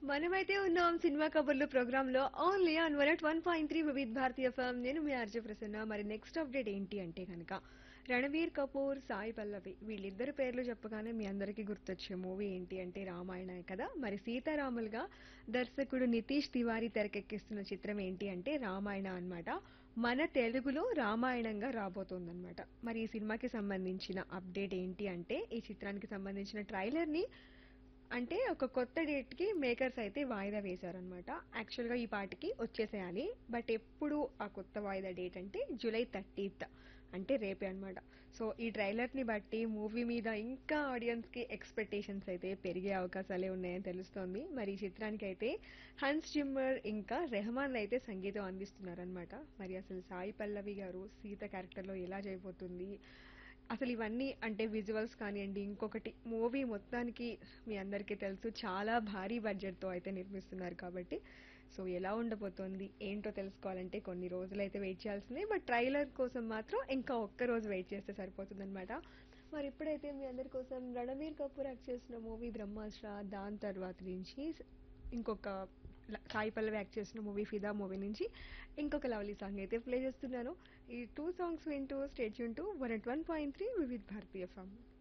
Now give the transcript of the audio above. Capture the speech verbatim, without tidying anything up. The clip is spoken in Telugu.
మనమైతే ఉన్నాం సినిమా కబుర్లు ప్రోగ్రామ్ లో only on one at one point three Vividh Bharatiya film. నేను మీ ఆర్జే ప్రసన్న. మరి నెక్స్ట్ అప్డేట్ ఏంటి అంటే కనుక రణవీర్ కపూర్, సాయి పల్లవి వీళ్ళిద్దరు పేర్లు చెప్పగానే మీ అందరికీ గుర్తొచ్చే మూవీ ఏంటి అంటే రామాయణ కదా. మరి సీతారాములుగా దర్శకుడు నితీష్ తివారీ తెరకెక్కిస్తున్న చిత్రం ఏంటి అంటే రామాయణ అన్నమాట. మన తెలుగులో రామాయణంగా రాబోతోందన్నమాట. మరి ఈ సినిమాకి సంబంధించిన అప్డేట్ ఏంటి అంటే ఈ చిత్రానికి సంబంధించిన ట్రైలర్ ని అంటే ఒక కొత్త డేట్ కి మేకర్స్ అయితే వాయిదా వేశారనమాట. యాక్చువల్ గా ఈ పాటికి వచ్చేసేయాలి, బట్ ఎప్పుడు ఆ కొత్త వాయిదా డేట్ అంటే జూలై థర్టీత్, అంటే రేపే అన్నమాట. సో ఈ ట్రైలర్ ని బట్టి మూవీ మీద ఇంకా ఆడియన్స్ కి ఎక్స్పెక్టేషన్స్ అయితే పెరిగే అవకాశాలే ఉన్నాయని తెలుస్తోంది. మరి ఈ చిత్రానికి అయితే హన్స్ జిమ్మర్ ఇంకా రెహమాన్ అయితే సంగీతం అందిస్తున్నారనమాట. మరి అసలు సాయి పల్లవి గారు సీత క్యారెక్టర్ లో ఎలా చేయబోతుంది, అసలు ఇవన్నీ అంటే విజువల్స్ కానివ్వండి, ఇంకొకటి మూవీ మొత్తానికి మీ అందరికీ తెలుసు చాలా భారీ బడ్జెట్ తో అయితే నిర్మిస్తున్నారు కాబట్టి సో ఎలా ఉండబోతోంది ఏంటో తెలుసుకోవాలంటే కొన్ని రోజులైతే వెయిట్ చేయాల్సిందే. బట్ ట్రైలర్ కోసం మాత్రం ఇంకా ఒక్క రోజు వెయిట్ చేస్తే సరిపోతుందన్నమాట. మరి ఇప్పుడైతే మీ అందరి కోసం రణబీర్ కపూర్ యాక్ట్ చేసిన మూవీ బ్రహ్మాస్త్ర, దాని తర్వాత నుంచి ఇంకొక ల- సాయి పల్లవి యాక్ట్ చేసిన మూవీ ఫిదా మూవీ నుంచి ఇంకొక లవ్లీ సాంగ్ అయితే ప్లే చేస్తున్నాను. ఈ టూ సాంగ్స్ వింటూ state Yoon to one at one point three Vividh Bharatiya form.